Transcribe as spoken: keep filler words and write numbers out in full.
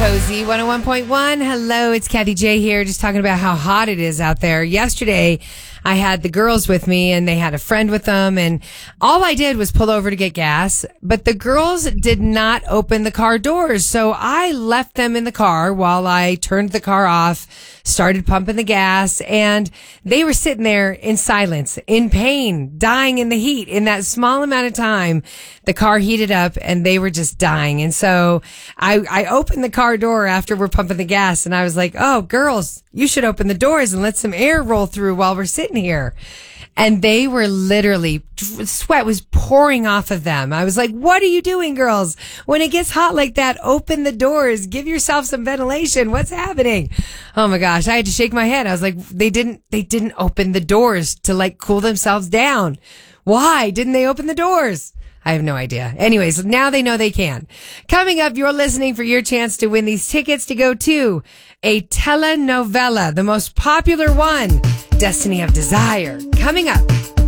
Cozy one oh one point one. Hello, it's Kathy J here, just talking about how hot it is out there. Yesterday, I had the girls with me and they had a friend with them, and all I did was pull over to get gas, but the girls did not open the car doors. So I left them in the car while I turned the car off, started pumping the gas, and they were sitting there in silence, in pain, dying in the heat. In that small amount of time, the car heated up and they were just dying. And so I, I opened the car door after we're pumping the gas, and I was like, oh, girls, you should open the doors and let some air roll through while we're sitting here. And they were literally, sweat was pouring off of them. I was like, what are you doing, girls? When it gets hot like that, open the doors, give yourself some ventilation. What's happening? Oh my gosh. I had to shake my head. I was like, they didn't, they didn't open the doors to like cool themselves down. Why didn't they open the doors? I have no idea. Anyways, now they know they can. Coming up, you're listening for your chance to win these tickets to go to a telenovela, the most popular one, Destiny of Desire. Coming up.